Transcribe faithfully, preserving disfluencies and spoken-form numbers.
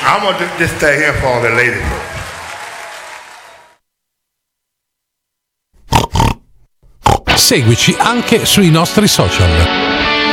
I'm gonna just stay here for the lady. Seguici anche sui nostri social.